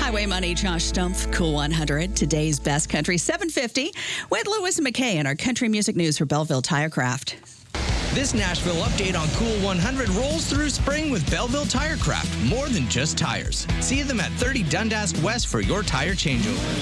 Highway Money, Josh Stumpf, Cool 100. Today's Best Country 750 with Lewis and McKay and our country music news for Belleville Tirecraft. This Nashville update on Cool 100 rolls through spring with Belleville Tirecraft. More than just tires. See them at 30 Dundas West for your tire changeover.